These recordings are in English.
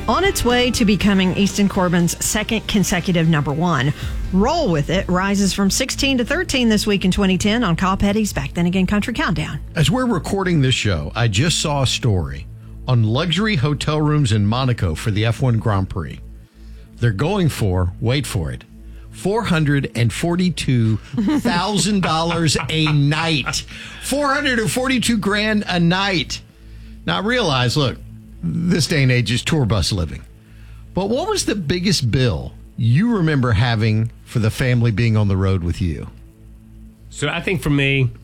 On its way to becoming Easton Corbin's second consecutive number one, Roll With It rises from 16 to 13 this week in 2010 on Kyle Petty's Back Then Again Country Countdown. As we're recording this show, I just saw a story on luxury hotel rooms in Monaco for the F1 Grand Prix. They're going for, wait for it, $442,000 a night. $442,000 a night. Now, I realize, look, this day and age is tour bus living. But what was the biggest bill you remember having for the family being on the road with you? So I think for me,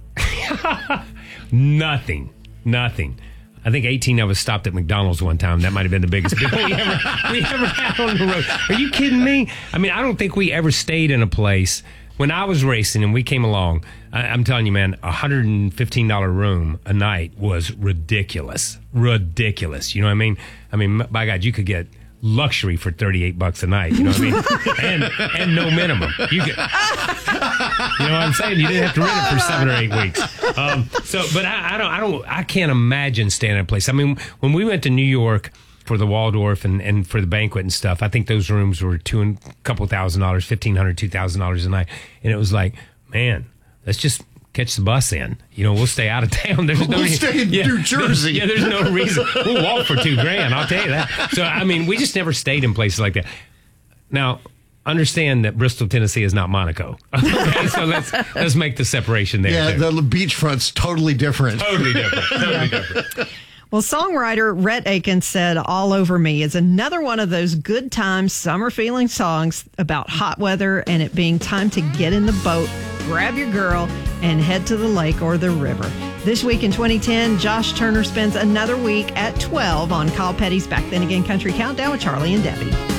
nothing. I think 18 of us stopped at McDonald's one time. That might have been the biggest bill we ever had on the road. Are you kidding me? I mean, I don't think we ever stayed in a place. When I was racing and we came along, I'm telling you, man, $115 room a night was ridiculous. Ridiculous. You know what I mean? I mean, by God, you could get luxury for $38 a night. You know what I mean? and no minimum. You know what I'm saying? You didn't have to rent it for 7 or 8 weeks. But I can't imagine staying in a place. I mean, when we went to New York for the Waldorf and for the banquet and stuff, I think those rooms were $2,000, $1,500, $2,000 a night. And it was like, man, let's just catch the bus in. You know, we'll stay out of town. We'll stay in New Jersey. There's no reason. We'll walk for $2,000, I'll tell you that. So, I mean, we just never stayed in places like that. Now, understand that Bristol, Tennessee is not Monaco. Okay, so let's make the separation there. Yeah, the beachfront's totally different. Totally different. Well, songwriter Rhett Akins said All Over Me is another one of those good time summer feeling songs about hot weather and it being time to get in the boat, grab your girl, and head to the lake or the river. This week in 2010, Josh Turner spends another week at 12 on Kyle Petty's Back Then Again Country Countdown with Charlie and Debbie.